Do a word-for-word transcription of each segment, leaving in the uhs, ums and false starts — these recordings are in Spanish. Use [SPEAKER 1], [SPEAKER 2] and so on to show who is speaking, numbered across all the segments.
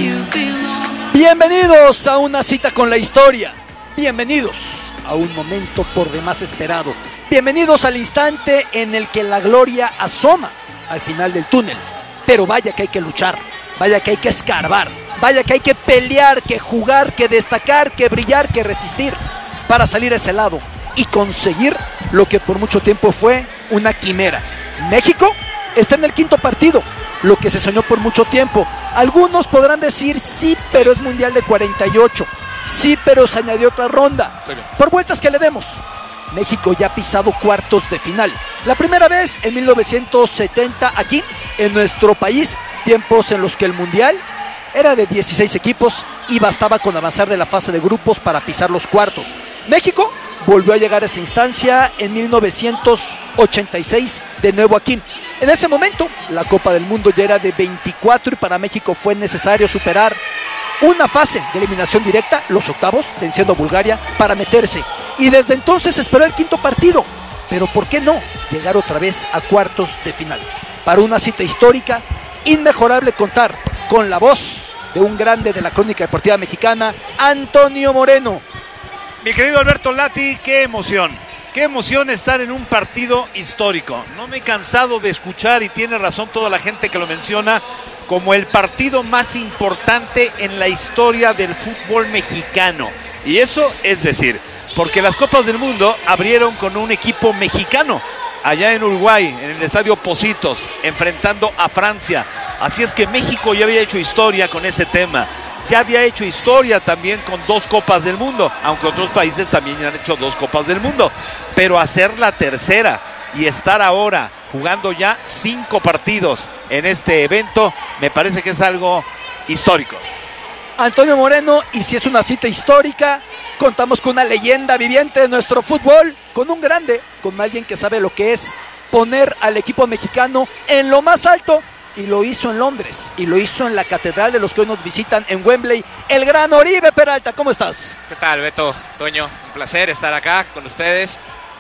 [SPEAKER 1] Bienvenidos a una cita con la historia. Bienvenidos a un momento por demás esperado. Bienvenidos al instante en el que la gloria asoma al final del túnel. Pero vaya que hay que luchar, vaya que hay que escarbar, vaya que hay que pelear, que jugar, que destacar, que brillar, que resistir para salir a ese lado y conseguir lo que por mucho tiempo fue una quimera. México está en el quinto partido, lo que se soñó por mucho tiempo. Algunos podrán decir sí, pero es mundial de cuarenta y ocho. Sí, pero se añadió otra ronda. Por vueltas que le demos, México ya ha pisado cuartos de final. La primera vez en mil novecientos setenta aquí en nuestro país, tiempos en los que el mundial era de dieciséis equipos y bastaba con avanzar de la fase de grupos para pisar los cuartos. México volvió a llegar a esa instancia en mil novecientos ochenta y seis de nuevo aquí. En ese momento la Copa del Mundo ya era de veinticuatro y para México fue necesario superar una fase de eliminación directa, los octavos, venciendo a Bulgaria para meterse. Y desde entonces esperó el quinto partido. Pero ¿por qué no llegar otra vez a cuartos de final? Para una cita histórica, inmejorable contar con la voz de un grande de la crónica deportiva mexicana, Antonio Moreno.
[SPEAKER 2] Mi querido Alberto Lati, qué emoción. Qué emoción estar en un partido histórico. No me he cansado de escuchar, y tiene razón toda la gente que lo menciona, como el partido más importante en la historia del fútbol mexicano. Y eso es decir, porque las Copas del Mundo abrieron con un equipo mexicano, allá en Uruguay, en el estadio Pocitos, enfrentando a Francia. Así es que México ya había hecho historia con ese tema. Ya había hecho historia también con dos Copas del Mundo, aunque otros países también han hecho dos Copas del Mundo. Pero hacer la tercera y estar ahora jugando ya cinco partidos en este evento, me parece que es algo histórico.
[SPEAKER 1] Antonio Moreno, y si es una cita histórica, contamos con una leyenda viviente de nuestro fútbol, con un grande, con alguien que sabe lo que es poner al equipo mexicano en lo más alto. Y lo hizo en Londres, y lo hizo en la catedral de los que hoy nos visitan en Wembley, el gran Oribe Peralta. ¿Cómo estás?
[SPEAKER 3] ¿Qué tal, Beto, Toño? Un placer estar acá con ustedes.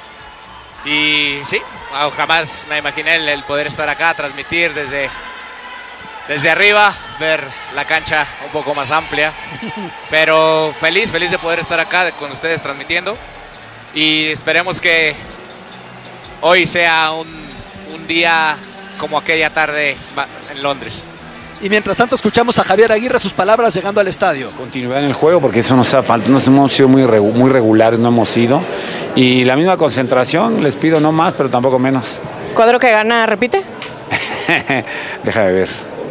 [SPEAKER 3] Y sí, jamás me imaginé el, el poder estar acá, transmitir desde, desde arriba, ver la cancha un poco más amplia. Pero feliz, feliz de poder estar acá con ustedes transmitiendo. Y esperemos que hoy sea un, un día como aquella tarde en Londres.
[SPEAKER 1] Y mientras tanto escuchamos a Javier Aguirre sus palabras llegando al estadio.
[SPEAKER 4] Continuidad en el juego, porque eso nos ha faltado, nos hemos sido muy, regu muy regulares, no hemos sido. Y la misma concentración, les pido no más, pero tampoco menos.
[SPEAKER 5] ¿Cuadro que gana, repite?
[SPEAKER 4] Deja de ver.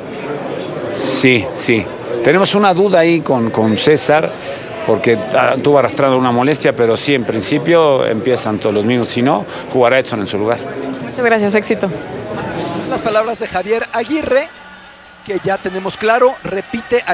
[SPEAKER 4] Sí, sí. Tenemos una duda ahí con, con César, porque tuvo arrastrando una molestia, pero sí, en principio empiezan todos los minutos. Si no, jugará Edson en su lugar.
[SPEAKER 5] Muchas gracias, éxito.
[SPEAKER 1] Las palabras de Javier Aguirre, que ya tenemos claro, repite